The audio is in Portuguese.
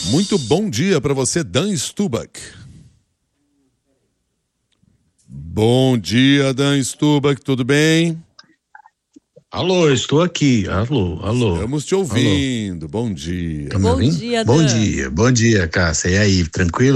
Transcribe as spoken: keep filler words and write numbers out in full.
Muito bom dia para você, Dan Stubach. Bom dia, Dan Stubach, tudo bem? Alô, estou aqui. Alô, alô. Estamos te ouvindo. Alô. Bom dia. Tá me Bom ouvindo? dia, Bom Dan. dia, bom dia, Cássia. E aí, tranquilo?